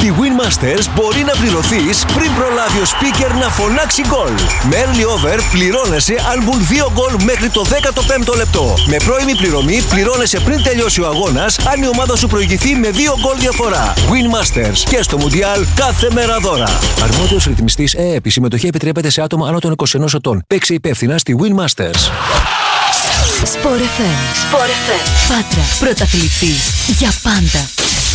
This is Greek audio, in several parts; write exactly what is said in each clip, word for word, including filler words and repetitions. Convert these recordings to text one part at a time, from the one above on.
Στη Winmasters μπορεί να πληρωθείς πριν προλάβει ο speaker να φωνάξει γκολ. Με early over πληρώνεσαι αν μπουν δύο γκολ μέχρι το δέκατο πέμπτο λεπτό. Με πρώιμη πληρωμή πληρώνεσαι πριν τελειώσει ο αγώνας αν η ομάδα σου προηγηθεί με δύο γκολ διαφορά. Winmasters και στο Μουντιάλ κάθε μέρα δώρα. Αρμόδιος ρυθμιστής ΕΕΠ. Η συμμετοχή επιτρέπεται σε άτομα άνω των είκοσι ενός ετών. Παίξε υπεύθυνα στη Winmasters. Sport εφ εμ. Sport εφ εμ. Πάτρα. Πρωταθλητής για πάντα.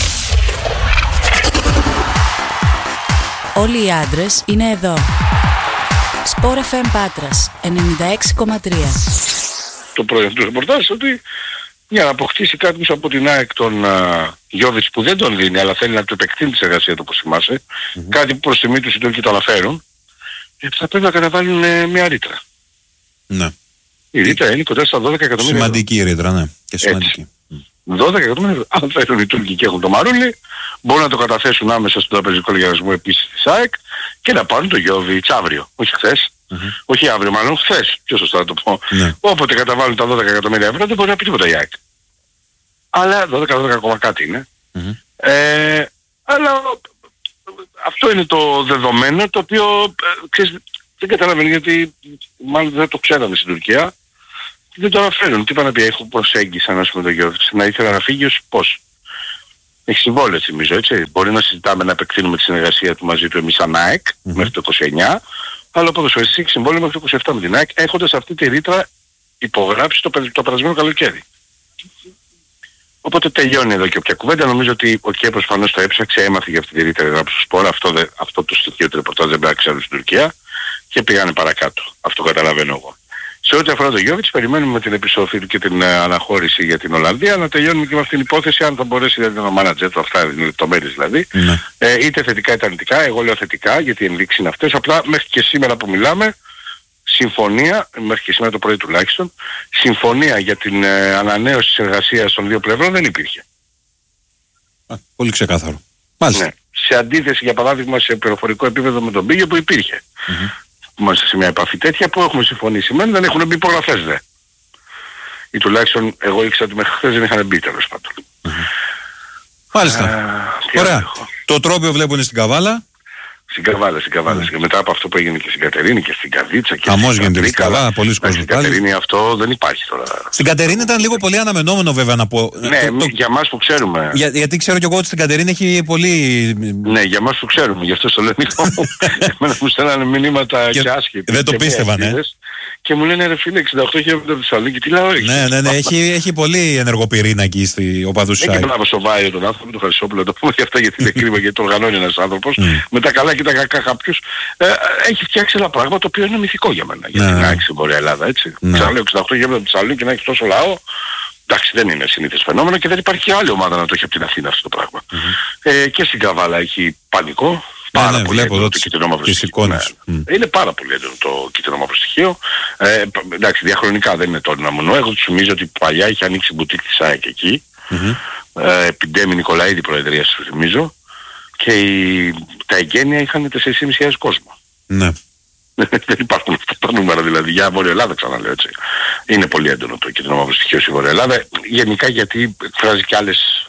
Όλοι οι άντρες είναι εδώ. Sport εφ εμ Πάτρας ενενήντα έξι κόμμα τρία. Το πρωί του ρεπορτάζ ότι για να αποκτήσει κάποιος από την ΑΕΚ τον Γιώβιτς που δεν τον δίνει αλλά θέλει να του επεκτείνει τη συνεργασία του, όπως θυμάσαι, mm-hmm. κάτι που προς τιμή τους οι Τούρκοι το αναφέρουν, θα πρέπει να καταβάλουν ε, μια ρήτρα. Ναι. Η ρήτρα είναι κοντά στα δώδεκα εκατομμύρια. Σημαντική η ρήτρα, ναι. Και σημαντική. δώδεκα εκατομμύρια. Αν φέρουν οι Τούρκοι και έχουν το μαρούλι, μπορούν να το καταθέσουν άμεσα στον τραπεζικό λογαριασμό επίσης της ΑΕΚ και να πάρουν το Γιώβιτς αύριο, όχι χθες. Mm-hmm. Όχι αύριο, μάλλον χθες, πιο σωστά να το πω. Ναι. Όποτε καταβάλουν τα δώδεκα εκατομμύρια ευρώ δεν μπορεί να πει τίποτα η ΑΕΚ. Αλλά δώδεκα δώδεκα ακόμα κάτι είναι. Mm-hmm. Ε, αλλά αυτό είναι το δεδομένο το οποίο ε, ξέρεις, δεν καταλαβαίνω γιατί μάλλον δεν το ξέραμε στην Τουρκία. Δεν το αναφέρουν. Τι είπα να πει, έχω προσέγγιση να πούμε το Γιώβιτς. Να ήθελα να φύγει ως πώς. Έχει συμβόλαιο θυμίζω, έτσι. Μπορεί να συζητάμε να επεκτείνουμε τη συνεργασία του μαζί του εμείς σαν ΑΕΚ mm-hmm. μέχρι το είκοσι εννιά. Αλλά ο ποδοσφαιριστής έχει συμβόλαιο μέχρι το είκοσι επτά με την ΑΕΚ, έχοντας αυτή τη ρήτρα υπογράψει το, το περασμένο καλοκαίρι. Οπότε τελειώνει εδώ και όποια κουβέντα. Νομίζω ότι ο Κέ προφανώς το έψαξε, έμαθε για αυτή τη ρήτρα γράψει στο σπόρα. Αυτό, δε, αυτό το στοιχείο του ρεπορτάζ δεν πρέπει να ξέρουν στην Τουρκία και πήγανε παρακάτω. Αυτό καταλαβαίνω εγώ. Σε ό,τι αφορά τον Γιώβιτς, περιμένουμε την επιστροφή του και την ε, αναχώρηση για την Ολλανδία, να τελειώνουμε και με αυτήν την υπόθεση, αν θα μπορέσει να είναι ο μάνατζερ του, αυτά είναι λεπτομέρειες δηλαδή, ναι. ε, είτε θετικά είτε αρνητικά. Εγώ λέω θετικά, γιατί οι ενδείξεις είναι αυτές. Απλά μέχρι και σήμερα που μιλάμε, συμφωνία, μέχρι και σήμερα το πρωί τουλάχιστον, συμφωνία για την ε, ανανέωση της εργασίας των δύο πλευρών δεν υπήρχε. Α, πολύ ξεκάθαρο. Μάλιστα. Ναι. Σε αντίθεση, για παράδειγμα, σε πληροφορικό επίπεδο με τον Πίγιο που υπήρχε. Mm-hmm. Είμαστε σε μια επαφή τέτοια που έχουμε συμφωνήσει μεν, δεν έχουν μπει υπογραφές δε. Ή τουλάχιστον εγώ ήξερα ότι μέχρι χθες δεν είχαν μπει τέλος πάντων. Mm-hmm. Μάλιστα. Ε, Ωραία. Το τρόπιο βλέπουν στην Καβάλα. Στην Καβάλα, στην Καβάλα. Mm. Μετά από αυτό που έγινε και στην Κατερίνη και στην Καδίτσα και Χαμός γίνεται στην Καβάλα, πολλοί κόσμοι. Στην Κατερίνη αυτό δεν υπάρχει τώρα. Στην Κατερίνη ήταν λίγο πολύ αναμενόμενο βέβαια να πω. Ναι, το, το... για μας που ξέρουμε. Για, γιατί ξέρω κι εγώ ότι στην Κατερίνη έχει πολύ... Ναι, για μας που ξέρουμε, γι' αυτό το λέω Νίκο. Εμένα μου στέλνανε μηνύματα και, και άσχετα. Δεν το πίστευαν, ε. Και μου λένε ρε φίλε εξήντα οκτώ χιλιόμετρα από Θεσσαλονίκη, τι λέω. Ναι, ναι, ναι, έχει, έχει πολύ ενεργοπυρήνα εκεί στη οπαδού του Σάικ. Έχει μπράβο στο Βάιο τον άνθρωπο, τον Χαρισόπουλο, το πούμε και αυτά γιατί είναι κρίμα γιατί το οργανώνει ένας άνθρωπος. Mm. Με τα καλά και τα κακά κάποιους. Ε, έχει φτιάξει ένα πράγμα το οποίο είναι μυθικό για μένα. Για την ΑΕΚ στην Βόρεια Ελλάδα, έτσι. Ξαναλέω εξήντα οκτώ χιλιόμετρα από Θεσσαλονίκη να έχει τόσο λαό. Εντάξει, δεν είναι συνήθες φαινόμενο και δεν υπάρχει άλλη ομάδα να το έχει από την Αθήνα αυτό το πράγμα. Mm-hmm. Ε, και στην Καβάλα έχει πανικό. Πάρα ναι, πολύ έντονο το κίτρινο μαύρο στοιχείο. Ναι. Mm. Είναι πάρα πολύ έντονο το κίτρινο μαύρο στοιχείο. Ε, εντάξει, διαχρονικά δεν είναι τώρα να μονό. Εγώ τους θυμίζω ότι παλιά είχε ανοίξει μπουτίκ της ΑΕΚ εκεί. Mm-hmm. Ε, Επιδέμη Νικολαίδη Προεδρία σου θυμίζω. Και οι, τα εγγένεια είχαν τέσσερις χιλιάδες πεντακόσιους κόσμο. Ναι. Δεν υπάρχουν αυτά τα νούμερα δηλαδή. Για Βόρεια Ελλάδα ξαναλέω έτσι. Είναι πολύ έντονο το κίτρινο μαύρο στοιχείο στη Βόρεια Ελλάδα. Γενικά γιατί εκφράζει και άλλες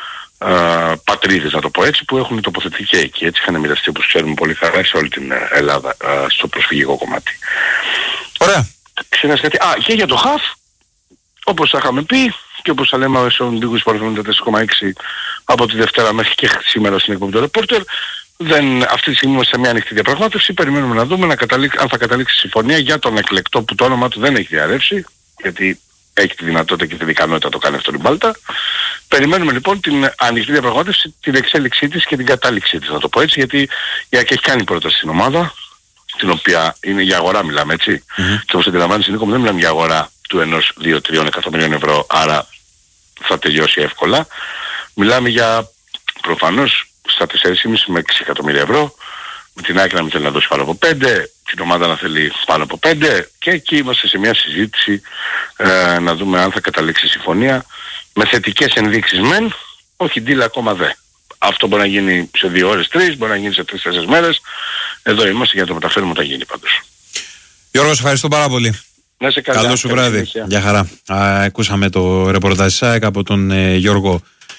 Uh, πατρίδες να το πω έτσι που έχουν τοποθετηθεί και εκεί, έτσι είχαν μοιραστεί όπως ξέρουμε πολύ χαρά σε όλη την Ελλάδα uh, στο προσφυγικό κομμάτι. Ωραία. Ξέρεις κάτι, α και για το χαφ όπως θα είχαμε πει και όπως θα λέμε στον Λίγους Παραθυνών τέσσερα κόμμα έξι από τη Δευτέρα μέχρι και σήμερα στην εκπομπή του Ρεπόρτερ, δεν, αυτή τη στιγμή είμαστε σε μια ανοιχτή διαπραγμάτευση, περιμένουμε να δούμε να καταλήξει, αν θα καταλήξει συμφωνία για τον εκλεκτό που το όνομα του δεν έχει διαρρεύσει γιατί έχει τη δυνατότητα και την ικανότητα να το κάνει αυτό η Μπάλτα. Περιμένουμε λοιπόν την ανοιχτή διαπραγμάτευση, την εξέλιξή της και την κατάληξή της, να το πω έτσι, γιατί η ΑΕΚ έχει κάνει πρόταση στην ομάδα, την οποία είναι για αγορά μιλάμε έτσι. Mm-hmm. Και όπως αντιλαμβάνεσαι Νίκο, δεν μιλάμε για αγορά του ενός δύο τρία εκατομμυρίων ευρώ, άρα θα τελειώσει εύκολα. Μιλάμε για προφανώς στα τέσσερα κόμμα πέντε με έξι εκατομμύρια ευρώ, με την ΑΕΚ να μην θέλει να δώσει πάνω από πέντε, την ομάδα να θέλει πάνω από πέντε και εκεί είμαστε σε μια συζήτηση ε, να δούμε αν θα καταλήξει συμφωνία με θετικές ενδείξεις μεν, όχι deal ακόμα δε. Αυτό μπορεί να γίνει σε δύο ώρες, τρεις, μπορεί να γίνει σε τρεις τέσσερις μέρες. Εδώ είμαστε για να το μεταφέρουμε όταν γίνει πάντως. Γιώργο, ευχαριστώ πάρα πολύ. Να σε καλά. Καλό σου βράδυ. Γεια χαρά. Α, ακούσαμε το ρεπορτάζ ΣΑΕΚ από τον ε, Γιώργο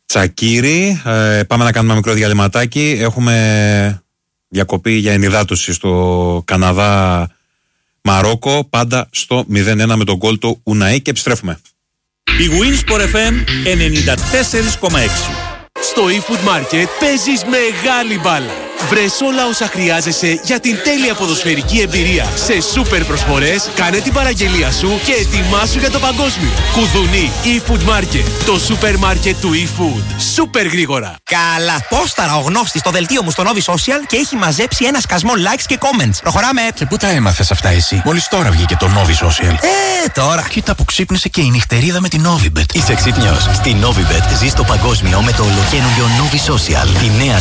Τσακίρι. Ε, πάμε να κάνουμε ένα μικρό διαλυματάκι. Έχουμε διακοπή για ενυδάτωση στο Καναδά Μαρόκο. Πάντα στο μηδέν ένα με τον γκολ του Ουναή και επιστρέφουμε. Η Winsport εφ εμ ενενήντα τέσσερα κόμμα έξι. Στο eFood Market παίζεις μεγάλη μπάλα. Βρες όλα όσα χρειάζεσαι για την τέλεια ποδοσφαιρική εμπειρία. Σε σούπερ προσφορές, κάνε την παραγγελία σου και ετοιμάσου για το παγκόσμιο. Κουδουνί eFood Market, το σούπερ μάρκετ του eFood. Σούπερ γρήγορα. Καλά, πόσταρα ο γνώστης στο δελτίο μου στο Novi Social και έχει μαζέψει ένα σκασμό likes και comments. Προχωράμε. Και πού τα έμαθες αυτά εσύ? Μόλις τώρα βγήκε το Novi Social. Ε, τώρα. Κοίτα που ξύπνησε και η νυχτερίδα με την Novibet. Είσαι ξύπνιος. Στη Novibet ζεις το παγκόσμιο με το ολοκαίνουργιο Novi Social. Τη νέα